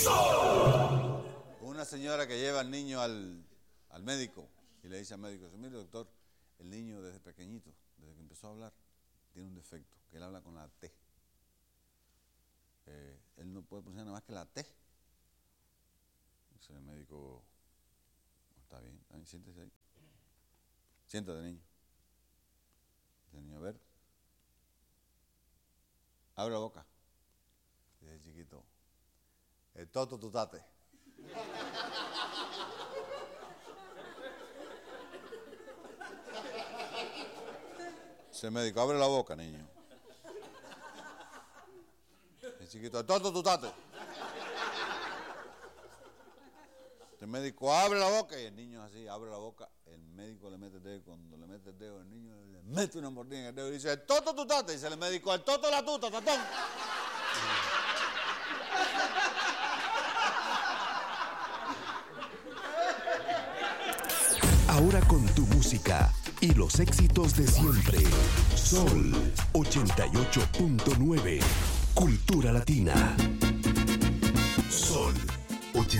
Una señora que lleva al niño al médico y le dice al médico, mire doctor, el niño desde pequeñito, desde que empezó a hablar, tiene un defecto, que él habla con la T. Él no puede pronunciar nada más que la T. Dice el médico, está bien, siéntese ahí. Siéntate, niño. Dice el niño, a ver. Abre la boca. Dice el chiquito, el toto tutate. Dice el médico, abre la boca, niño. El chiquito, el toto tutate. El médico abre la boca y el niño así, abre la boca, el médico le mete el dedo, cuando le mete el dedo, el niño le mete una mordida en el dedo y dice, el toto tutate, dice el médico, el toto la tuta, tatón. Ahora con tu música y los éxitos de siempre. Sol 88.9, Cultura Latina. Sol 88.